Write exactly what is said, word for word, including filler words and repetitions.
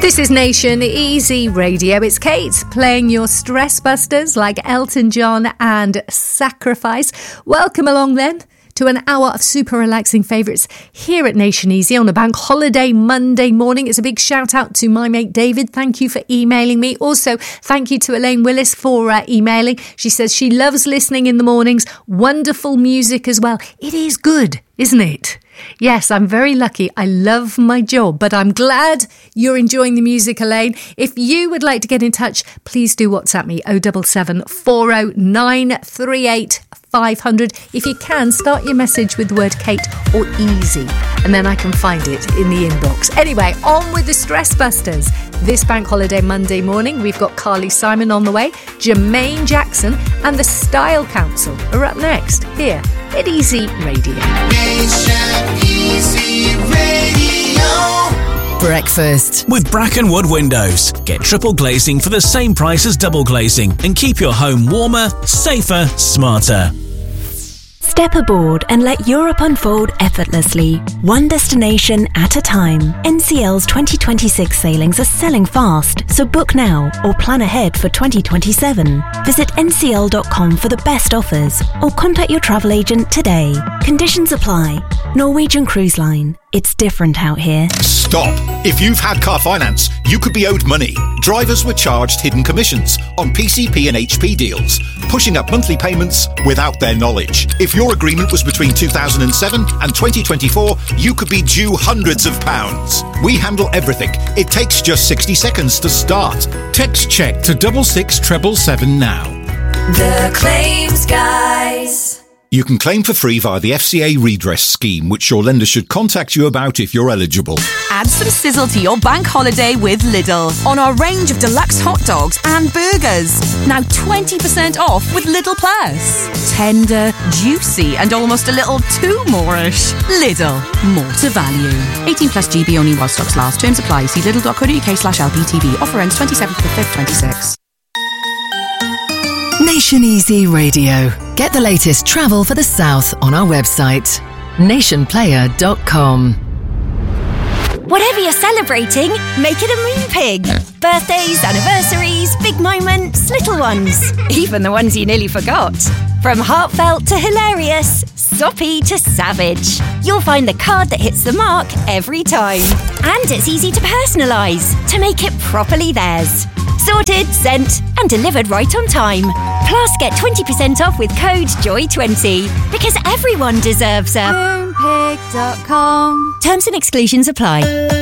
This is Nation Easy Radio. It's Kate playing your stress busters like Elton John and Sacrifice. Welcome along then to an hour of super relaxing favourites here at Nation Easy on a bank holiday Monday morning. It's a big shout out to my mate David. Thank you for emailing me. Also, thank you to Elaine Willis for uh, emailing. She says she loves listening in the mornings. Wonderful music as well. It is good, isn't it? Yes, I'm very lucky. I love my job, but I'm glad you're enjoying the music, Elaine. If you would like to get in touch, please do WhatsApp me, oh seven seven, four oh nine, three eight five hundred. If you can, start your message with the word Kate or easy, and then I can find it in the inbox. Anyway, on with the Stress Busters. This bank holiday Monday morning, we've got Carly Simon on the way, Jermaine Jackson and the Style Council are up next here at Easy Radio. Nation Easy Radio. Breakfast with Brackenwood Windows. Get triple glazing for the same price as double glazing and keep your home warmer, safer, smarter. Step aboard and let Europe unfold effortlessly, one destination at a time. N C L's twenty twenty-six sailings are selling fast, so book now or plan ahead for twenty twenty-seven. Visit N C L dot com for the best offers or contact your travel agent today. Conditions apply. Norwegian Cruise Line. It's different out here. Stop! If you've had car finance, you could be owed money. Drivers were charged hidden commissions on P C P and H P deals, pushing up monthly payments without their knowledge. If your agreement was between two thousand seven and twenty twenty-four, you could be due hundreds of pounds. We handle everything. It takes just sixty seconds to start. Text check to double six treble seven now. The Claims Guys. You can claim for free via the F C A redress scheme, which your lender should contact you about if you're eligible. Add some sizzle to your bank holiday with Lidl on our range of deluxe hot dogs and burgers. Now twenty percent off with Lidl Plus. Tender, juicy and almost a little too moreish. Lidl, more to value. eighteen plus G B only while stocks last. Terms apply. See lidl dot co dot uk slash L P T V. Offer ends twenty-seventh of the fifth, twenty-six. Nation Easy Radio. Get the latest travel for the South on our website, nation player dot com. Whatever you're celebrating, make it a moon pig. Birthdays, anniversaries, big moments, little ones. Even the ones you nearly forgot. From heartfelt to hilarious, soppy to savage. You'll find the card that hits the mark every time. And it's easy to personalise, to make it properly theirs. Sorted, sent and delivered right on time. Plus get twenty percent off with code joy twenty. Because everyone deserves a moon pig dot com. Terms and exclusions apply.